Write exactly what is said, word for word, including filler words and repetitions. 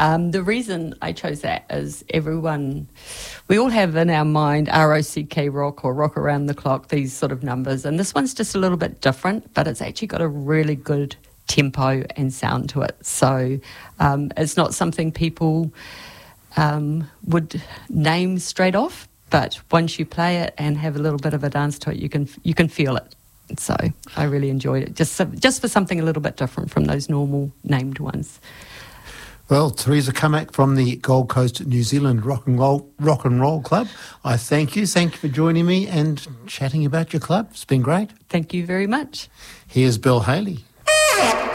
Um, the reason I chose that is everyone, we all have in our mind R O C K rock or rock around the clock, these sort of numbers. And this one's just a little bit different, but it's actually got a really good tempo and sound to it. So um, it's not something people um, would name straight off, but once you play it and have a little bit of a dance to it, you can you can feel it. So I really enjoyed it, just just for something a little bit different from those normal named ones. Well, Teresa Camac from the Gold Coast New Zealand Rock and Roll Rock and Roll Club, I thank you. Thank you for joining me and chatting about your club. It's been great. Thank you very much. Here's Bill Haley.